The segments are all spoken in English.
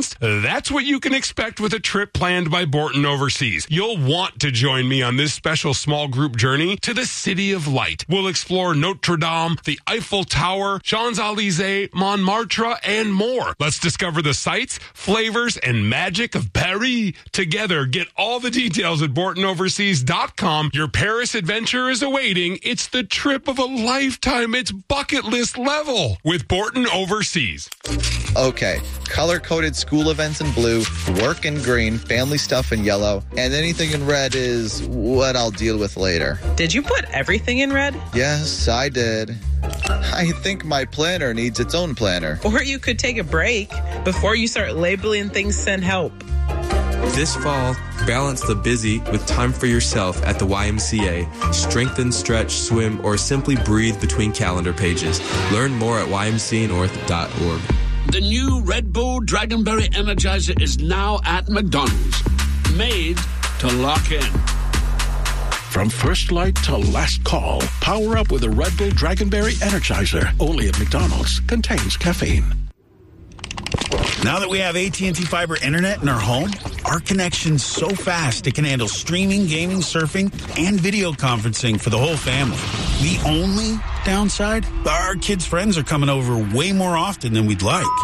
experienced? That's what you can expect with a trip planned by Borton Overseas. You'll want to join me on this special small group journey to the City of Light. We'll explore Notre Dame, the Eiffel Tower, Champs-Élysées, Montmartre, and more. Let's discover the sights, flavors, and magic of Paris together. Get all the details at BortonOverseas.com. Your Paris adventure is awaiting. It's the trip of a lifetime. It's bucket list level with Borton Overseas. Okay, color-coded school events in blue, work in green, family stuff in yellow, and anything in red is what I'll deal with later. Did you put everything in red? Yes, I did. I think my planner needs its own planner. Or you could take a break before you start labeling things send help. This fall, balance the busy with time for yourself at the YMCA. Strengthen, stretch, swim, or simply breathe between calendar pages. Learn more at ymcanorth.org. The new Red Bull Dragonberry Energizer is now at McDonald's. Made to lock in. From first light to last call, power up with a Red Bull Dragonberry Energizer. Only at McDonald's. Contains caffeine. Now that we have AT&T Fiber Internet in our home, our connection's so fast it can handle streaming, gaming, surfing, and video conferencing for the whole family. The only downside? Our kids' friends are coming over way more often than we'd like.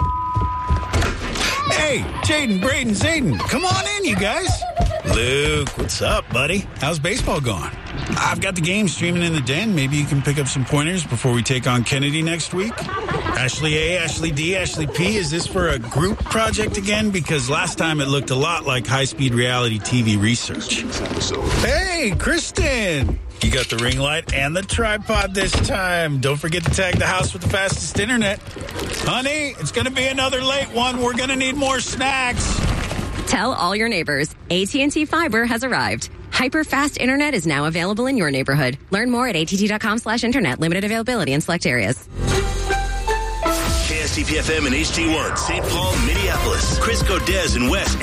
Hey, Jaden, Braden, Zayden, come on in, you guys. Luke, what's up, buddy? How's baseball going? I've got the game streaming in the den. Maybe you can pick up some pointers before we take on Kennedy next week. Ashley A, Ashley D, Ashley P, is this for a group project again? Because last time it looked a lot like high-speed reality TV research. Hey, Kristen! You got the ring light and the tripod this time. Don't forget to tag the house with the fastest internet. Honey, it's going to be another late one. We're going to need more snacks. Tell all your neighbors, AT&T Fiber has arrived. Hyper-fast internet is now available in your neighborhood. Learn more at att.com/internet. Limited availability in select areas. KSTP-FM and HD1, St. Paul, Minneapolis. Chris Godez and Wes